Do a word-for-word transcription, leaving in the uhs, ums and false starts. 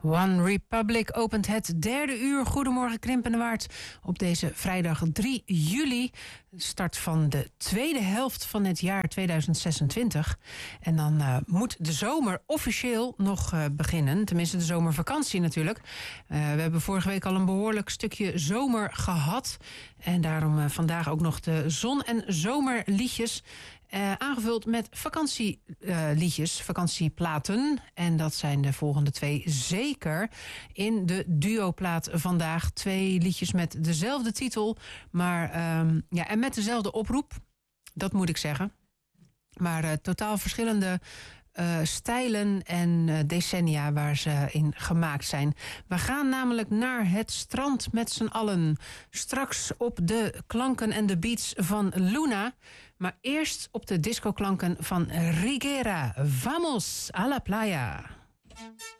One Republic opent het derde uur. Goedemorgen Krimpenerwaard op deze vrijdag drie juli. Start van de tweede helft van het jaar tweeduizend zesentwintig. En dan uh, moet de zomer officieel nog uh, beginnen. Tenminste de zomervakantie natuurlijk. Uh, we hebben vorige week al een behoorlijk stukje zomer gehad. En daarom uh, vandaag ook nog de zon- en zomerliedjes. Uh, aangevuld met vakantieliedjes, uh, vakantieplaten. En dat zijn de volgende twee zeker. In de duoplaat vandaag twee liedjes met dezelfde titel. Maar um, ja, en met dezelfde oproep. Dat moet ik zeggen. Maar uh, totaal verschillende uh, stijlen en uh, decennia waar ze in gemaakt zijn. We gaan namelijk naar het strand met z'n allen. Straks op de klanken en de beats van Luna. Maar eerst op de discoklanken van Rigera. Vamos a la playa.